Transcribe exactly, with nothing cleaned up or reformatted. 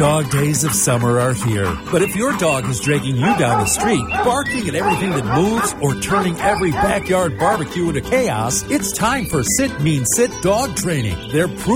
Dog days of summer are here, but if your dog is dragging you down the street, barking at everything that moves, or turning every backyard barbecue into chaos, it's time for Sit Mean Sit dog training. They're